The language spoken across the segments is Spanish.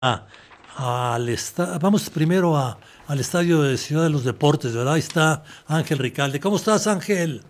a- vamos primero al estadio de Ciudad de los Deportes, ¿verdad? Ahí está Ángel Ricalde. ¿Cómo estás, Ángel?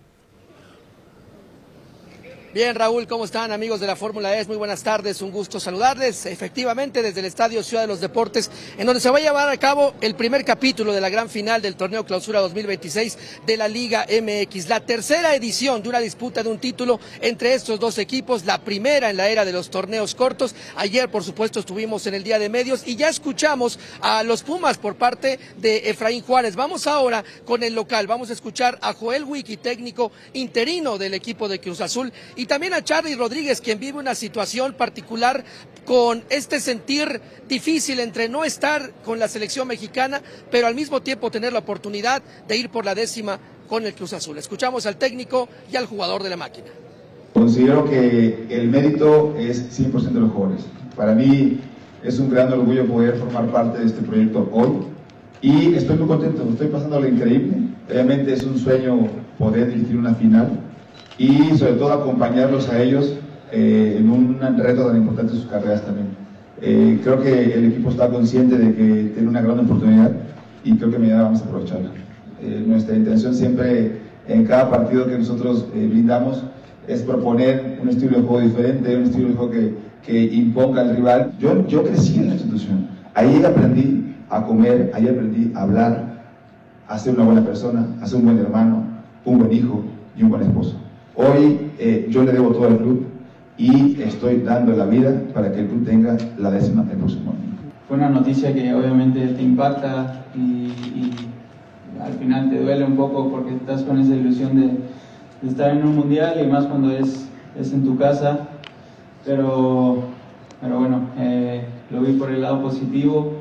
Bien, Raúl, ¿cómo están, amigos de la Fórmula E? Muy buenas tardes, un gusto saludarles. Efectivamente, desde el Estadio Ciudad de los Deportes, en donde se va a llevar a cabo el primer capítulo de la gran final del Torneo Clausura 2026 de la Liga MX. La tercera edición de una disputa de un título entre estos dos equipos, la primera en la era de los torneos cortos. Ayer, por supuesto, estuvimos en el Día de Medios y ya escuchamos a los Pumas por parte de Efraín Juárez. Vamos ahora con el local, vamos a escuchar a Joel Wiki, técnico interino del equipo de Cruz Azul, y también a Charly Rodríguez, quien vive una situación particular con este sentir difícil entre no estar con la selección mexicana, pero al mismo tiempo tener la oportunidad de ir por la 10ª con el Cruz Azul. Escuchamos al técnico y al jugador de la máquina. Considero que el mérito es 100% de los jóvenes. Para mí es un gran orgullo poder formar parte de este proyecto hoy y estoy muy contento, estoy pasando lo increíble. Obviamente es un sueño poder dirigir una final y sobre todo acompañarlos a ellos en un reto tan importante en sus carreras también. Creo que el equipo está consciente de que tiene una gran oportunidad y creo que mañana vamos a aprovecharla. Nuestra intención siempre en cada partido que nosotros brindamos es proponer un estilo de juego diferente, un estilo de juego que imponga al rival. Yo crecí en la institución, ahí aprendí a comer, ahí aprendí a hablar, a ser una buena persona, a ser un buen hermano, un buen hijo y un buen esposo. Hoy yo le debo todo al club y estoy dando la vida para que el club tenga la 10ª el próximo año. Fue una noticia que obviamente te impacta y al final te duele un poco porque estás con esa ilusión de estar en un mundial y más cuando es en tu casa, pero bueno, lo vi por el lado positivo.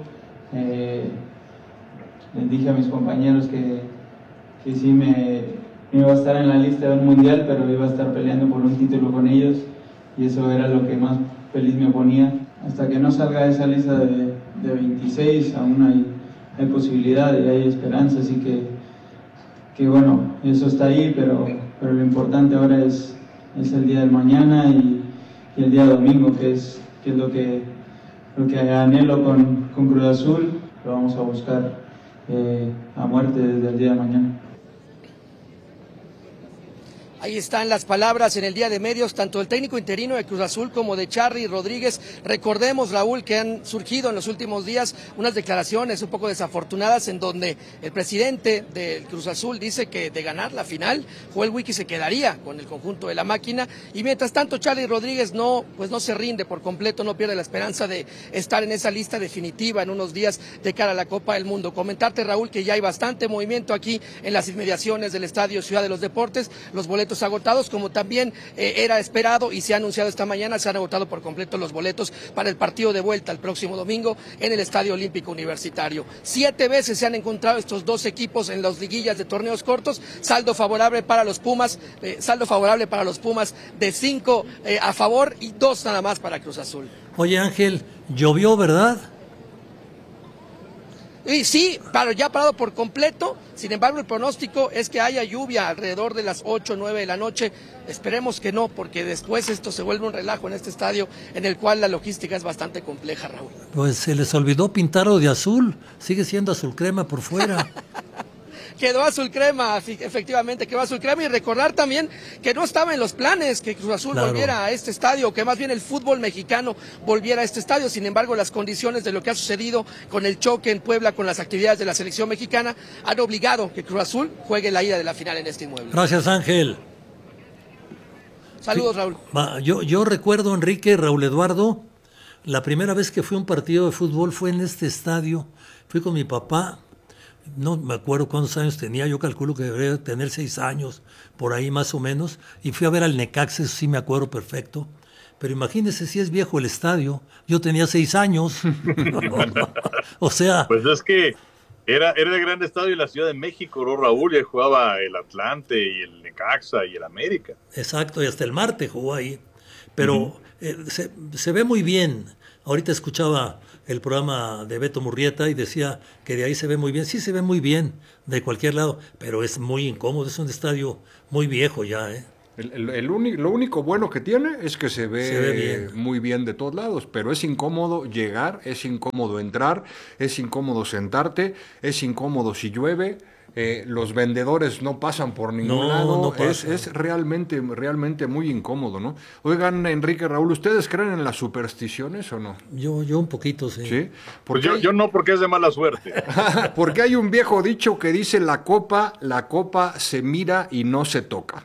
Les dije a mis compañeros que sí me iba a estar en la lista de un mundial, pero iba a estar peleando por un título con ellos y eso era lo que más feliz me ponía. Hasta que no salga esa lista de 26 aún hay posibilidad y hay esperanza, así que bueno, eso está ahí, pero lo importante ahora es el día del mañana y el día domingo, que es lo que anhelo con Cruz Azul. Lo vamos a buscar a muerte desde el día de mañana. Ahí están las palabras en el Día de Medios, tanto del técnico interino de Cruz Azul como de Charly Rodríguez. Recordemos, Raúl, que han surgido en los últimos días unas declaraciones un poco desafortunadas en donde el presidente del Cruz Azul dice que de ganar la final, Joel Wiki se quedaría con el conjunto de la máquina, y mientras tanto Charly Rodríguez no se rinde por completo, no pierde la esperanza de estar en esa lista definitiva en unos días de cara a la Copa del Mundo. Comentarte, Raúl, que ya hay bastante movimiento aquí en las inmediaciones del Estadio Ciudad de los Deportes, los boletos agotados, como también era esperado y se ha anunciado esta mañana, se han agotado por completo los boletos para el partido de vuelta el próximo domingo en el Estadio Olímpico Universitario. 7 veces se han encontrado estos dos equipos en las liguillas de torneos cortos, saldo favorable para los Pumas, de 5 a favor y 2 nada más para Cruz Azul. Oye, Ángel, llovió, ¿verdad? Y sí, pero ya parado por completo. Sin embargo, el pronóstico es que haya lluvia alrededor de las 8 o 9 de la noche. Esperemos que no, porque después esto se vuelve un relajo en este estadio en el cual la logística es bastante compleja, Raúl. Pues se les olvidó pintarlo de azul. Sigue siendo azul crema por fuera. Quedó azul crema, efectivamente, quedó azul crema, y recordar también que no estaba en los planes que Cruz Azul volviera a este estadio, que más bien el fútbol mexicano volviera a este estadio. Sin embargo, las condiciones de lo que ha sucedido con el choque en Puebla con las actividades de la selección mexicana han obligado que Cruz Azul juegue la ida de la final en este inmueble. Gracias, Ángel. Saludos, Raúl. Yo recuerdo, Enrique, Raúl Eduardo, la primera vez que fui a un partido de fútbol fue en este estadio. Fui con mi papá. No me acuerdo cuántos años tenía, yo calculo que debería tener 6 años, por ahí más o menos, y fui a ver al Necaxa, eso sí me acuerdo perfecto, pero imagínese si es viejo el estadio, yo tenía 6 años, o sea... Pues es que era el gran estadio de la Ciudad de México, ¿no, Raúl? Y jugaba el Atlante y el Necaxa y el América. Exacto, y hasta el Marte jugó ahí, pero se ve muy bien. Ahorita escuchaba el programa de Beto Murrieta y decía que de ahí se ve muy bien. Sí se ve muy bien de cualquier lado, pero es muy incómodo, es un estadio muy viejo ya, ¿eh? Lo único bueno que tiene es que se ve bien. muy bien de todos lados, pero es incómodo llegar, es incómodo entrar, es incómodo sentarte, es incómodo si llueve. Los vendedores no pasan por ningún lado. No pasan. Es realmente muy incómodo, ¿no? Oigan, Enrique, Raúl, ¿ustedes creen en las supersticiones o no? Yo un poquito, sí. ¿Sí? Pues yo no, porque es de mala suerte. Porque hay un viejo dicho que dice la copa se mira y no se toca.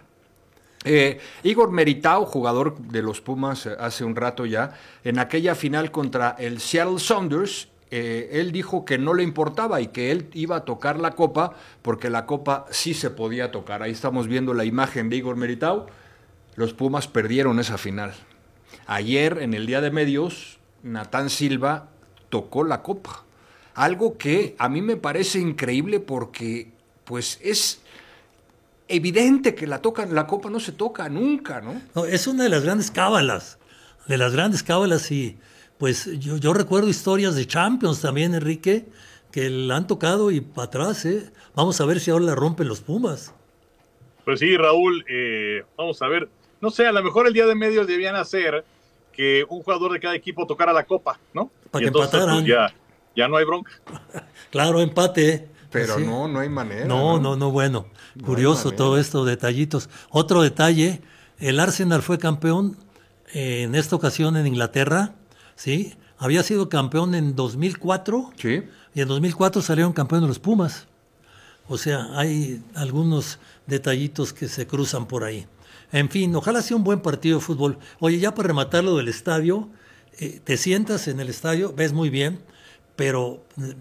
Igor Meritao, jugador de los Pumas hace un rato ya, en aquella final contra el Seattle Sounders, él dijo que no le importaba y que él iba a tocar la copa porque la copa sí se podía tocar. Ahí estamos viendo la imagen de Igor Meritao. Los Pumas perdieron esa final. Ayer, en el Día de Medios, Natán Silva tocó la copa. Algo que a mí me parece increíble porque pues es evidente que la copa no se toca nunca, ¿no? No, es una de las grandes cábalas, y pues yo recuerdo historias de Champions también, Enrique, que la han tocado y para atrás, ¿eh? Vamos a ver si ahora la rompen los Pumas. Pues sí, Raúl, vamos a ver, no sé, a lo mejor el Día de Medios debían hacer que un jugador de cada equipo tocara la copa, ¿no? Para y que entonces, empataran. pues, ya no hay bronca. Claro, empate. Pero Sí. no hay manera. No, bueno. Curioso todo esto, detallitos. Otro detalle, el Arsenal fue campeón en esta ocasión en Inglaterra, ¿sí? Había sido campeón en 2004 Sí. y en 2004 salieron campeones los Pumas. O sea, hay algunos detallitos que se cruzan por ahí. En fin, ojalá sea un buen partido de fútbol. Oye, ya para rematar lo del estadio, te sientas en el estadio, ves muy bien, pero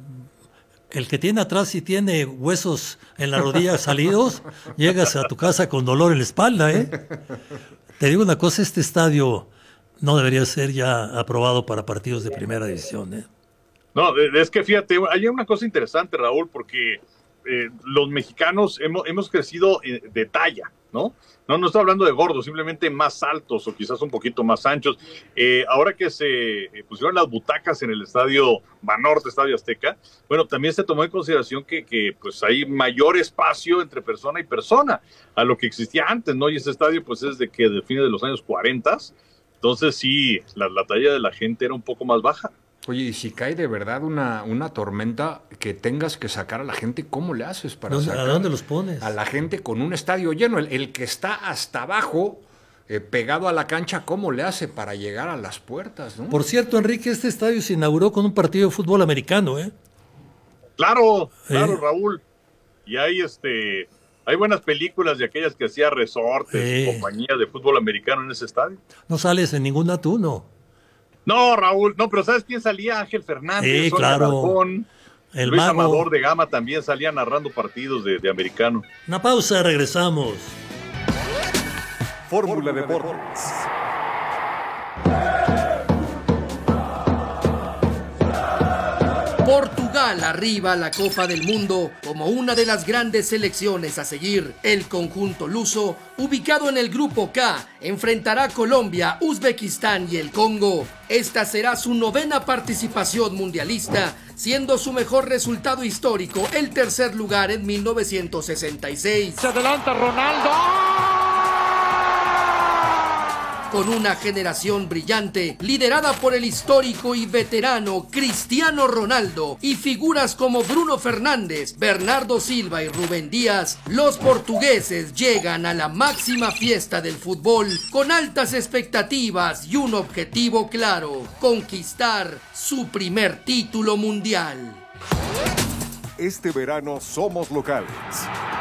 el que tiene atrás, si tiene huesos en la rodilla salidos, llegas a tu casa con dolor en la espalda, ¿eh? Te digo una cosa, este estadio no debería ser ya aprobado para partidos de primera división, ¿eh? No, es que fíjate, hay una cosa interesante, Raúl, porque los mexicanos hemos crecido de talla, ¿no? No estoy hablando de gordos, simplemente más altos o quizás un poquito más anchos. Ahora que se pusieron las butacas en el estadio Banorte, Estadio Azteca, bueno, también se tomó en consideración que pues hay mayor espacio entre persona y persona a lo que existía antes, ¿no? Y ese estadio pues es de fines de los años 40, entonces sí, la talla de la gente era un poco más baja. Oye, y si cae de verdad una tormenta que tengas que sacar a la gente, ¿cómo le haces para sacar ¿A dónde los pones? a la gente con un estadio lleno? El que está hasta abajo, pegado a la cancha, ¿cómo le hace para llegar a las puertas, no? Por cierto, Enrique, este estadio se inauguró con un partido de fútbol americano, ¿eh? Claro, Raúl. Y hay buenas películas de aquellas que hacía Resortes y compañía de fútbol americano en ese estadio. No sales en ninguna tú, ¿no? No, Raúl, no, pero ¿sabes quién salía? Ángel Fernández, Sonia claro. Alarcón, El Luis mago. Amador de Gama también salía narrando partidos de americano. Una pausa, regresamos. Fórmula Deportes. Portugal arriba a la Copa del Mundo como una de las grandes selecciones a seguir. El conjunto luso, ubicado en el Grupo K, enfrentará a Colombia, Uzbekistán y el Congo. Esta será su 9ª participación mundialista, siendo su mejor resultado histórico el tercer lugar en 1966. Se adelanta Ronaldo. Con una generación brillante, liderada por el histórico y veterano Cristiano Ronaldo y figuras como Bruno Fernández, Bernardo Silva y Rubén Díaz, los portugueses llegan a la máxima fiesta del fútbol con altas expectativas y un objetivo claro: conquistar su primer título mundial. Este verano somos locales.